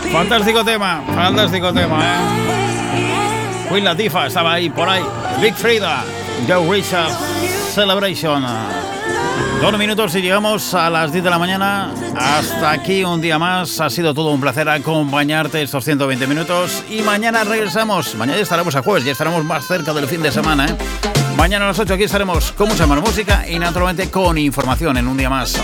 Fantástico tema, Queen Latifah estaba ahí, por ahí. Big Freedia, Joe Richard, Celebration. 2 minutos y llegamos a las 10 de la mañana. Hasta aquí un día más. Ha sido todo un placer acompañarte estos 120 minutos. Y mañana regresamos. Mañana ya estaremos a jueves, ya estaremos más cerca del fin de semana, ¿eh? Mañana a las 8 aquí estaremos con mucha más música y naturalmente con información en un día más.